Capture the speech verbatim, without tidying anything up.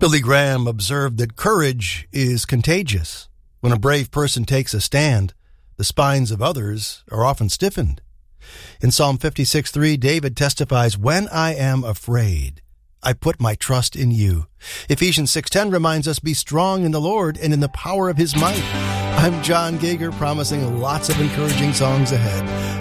Billy Graham observed that courage is contagious. When a brave person takes a stand, the spines of others are often stiffened. In Psalm fifty-six three, David testifies, "When I am afraid, I put my trust in you." Ephesians six ten reminds us, "Be strong in the Lord and in the power of his might." I'm John Geiger, promising lots of encouraging songs ahead.